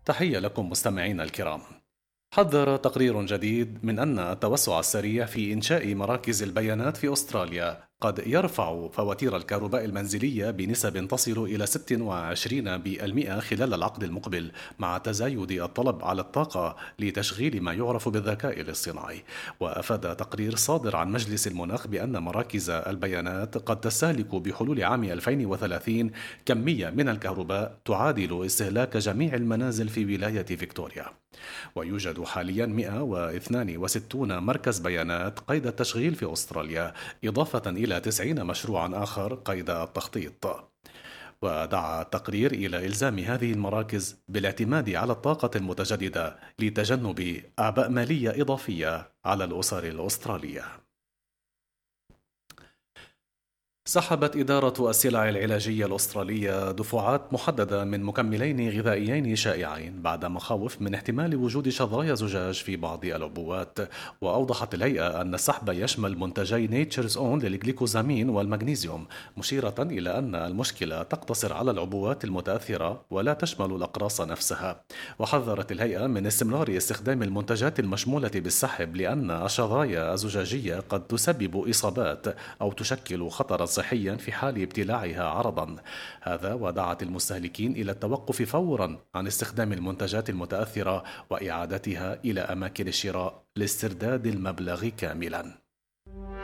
تحية لكم مستمعينا الكرام. حذر تقرير جديد من أن التوسع السريع في إنشاء مراكز البيانات في أستراليا قد يرفع فواتير الكهرباء المنزلية بنسب تصل إلى 26% خلال العقد المقبل، مع تزايد الطلب على الطاقة لتشغيل ما يعرف بالذكاء الاصطناعي. وأفاد تقرير صادر عن مجلس المناخ بأن مراكز البيانات قد تستهلك بحلول عام 2030 كمية من الكهرباء تعادل استهلاك جميع المنازل في ولاية فيكتوريا. ويوجد حاليا 162 مركز بيانات قيد التشغيل في أستراليا، إضافة إلى 90 مشروعا آخر قيد التخطيط. ودعا التقرير إلى إلزام هذه المراكز بالاعتماد على الطاقة المتجددة لتجنب أعباء مالية إضافية على الأسر الأسترالية. سحبت إدارة السلع العلاجية الأسترالية دفعات محددة من مكملين غذائيين شائعين بعد مخاوف من احتمال وجود شظايا زجاج في بعض العبوات. وأوضحت الهيئة أن السحب يشمل منتجي نيتشرز أون للجليكوزامين والمغنيسيوم، مشيرة إلى أن المشكلة تقتصر على العبوات المتأثرة ولا تشمل الأقراص نفسها. وحذرت الهيئة من استمرار استخدام المنتجات المشمولة بالسحب لأن الشظايا الزجاجية قد تسبب إصابات أو تشكل خطرا صحيا في حال ابتلاعها عرضا. هذا ودعت المستهلكين إلى التوقف فورا عن استخدام المنتجات المتأثرة وإعادتها إلى أماكن الشراء لاسترداد المبلغ كاملا.